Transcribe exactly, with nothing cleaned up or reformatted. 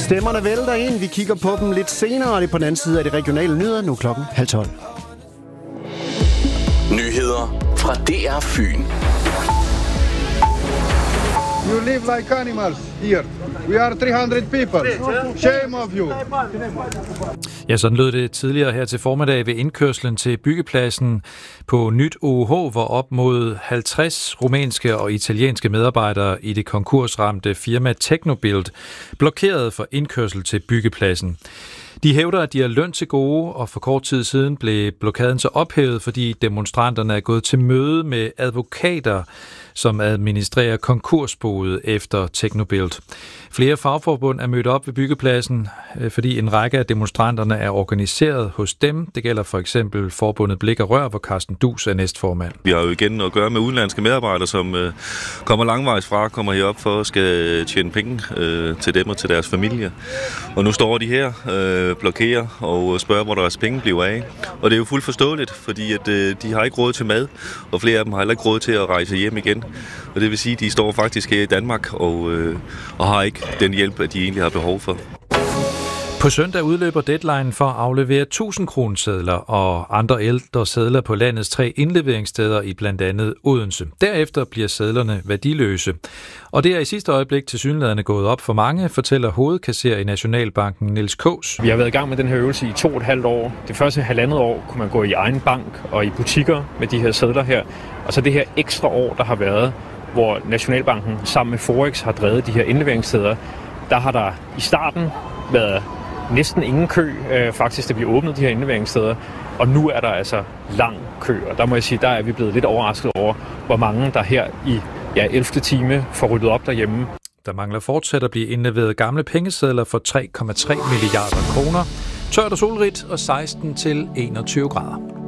Stemmerne vælter ind. Vi kigger på dem lidt senere, og det er på den anden side af de regionale nyheder. Nu klokken halv tolv. Nyheder fra D R Fyn. You live like animals here. We are three hundred people. Shame of you. Ja, sådan lød det tidligere her til formiddag ved indkørslen til byggepladsen på Nyt O H, hvor op mod halvtreds rumænske og italienske medarbejdere i det konkursramte firma Technobuild blokerede for indkørsel til byggepladsen. De hævder, at de har løn til gode, og for kort tid siden blev blokaden så ophævet, fordi demonstranterne er gået til møde med advokater, som administrerer konkursboet efter Technobuild. Flere fagforbund er mødt op ved byggepladsen, fordi en række af demonstranterne er organiseret hos dem. Det gælder for eksempel forbundet Blik og Rør, hvor Carsten Dus er næstformand. Vi har jo igen at gøre med udenlandske medarbejdere, som øh, kommer langvejs fra, kommer herop for at skal tjene penge øh, til dem og til deres familie. Og nu står de her, øh, blokerer og spørger, hvor deres penge bliver af. Og det er jo fuldt forståeligt, fordi at, øh, de har ikke råd til mad, og flere af dem har heller ikke råd til at rejse hjem igen. Og det vil sige, at de står faktisk her i Danmark og, øh, og har ikke den hjælp, at de egentlig har behov for. På søndag udløber deadline for at aflevere tusind kronesedler og andre ældre sedler på landets tre indleveringssteder i blandt andet Odense. Derefter bliver sedlerne værdiløse. Og det er i sidste øjeblik tilsyneladende gået op for mange, fortæller hovedkasser i Nationalbanken Niels Kaas. Vi har været i gang med den her øvelse i to og et halvt år. Det første halvandet år kunne man gå i egen bank og i butikker med de her sedler her. Og så det her ekstra år, der har været, hvor Nationalbanken sammen med Forex har drevet de her indleveringssteder, der har der i starten været næsten ingen kø, øh, faktisk, da vi åbnede de her indleveringssteder. Og nu er der altså lang kø, og der må jeg sige, der er vi blevet lidt overrasket over, hvor mange der her i ja, ellevte time får ryddet op derhjemme. Der mangler fortsat at blive indleveret gamle pengesedler for tre komma tre milliarder kroner. Tørt og solrigt og seksten til enogtyve grader.